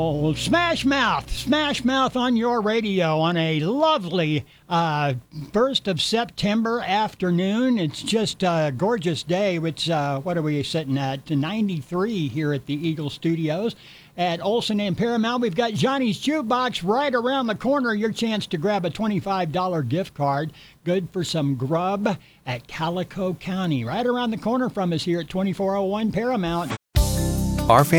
Oh, Smash Mouth on your radio on a lovely first of September afternoon. It's just a gorgeous day. It's, what are we sitting at? 93 here at the Eagle Studios at Olson and Paramount. We've got Johnny's Jukebox right around the corner. Your chance to grab a $25 gift card. Good for some grub at Calico County. Right around the corner from us here at 2401 Paramount. Our